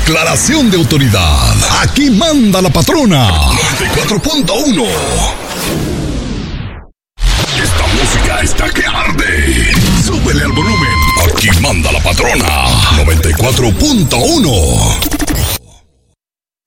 Declaración de autoridad. Aquí manda la patrona. 94.1. Esta música está que arde. Súbele al volumen. Aquí manda la patrona. 94.1.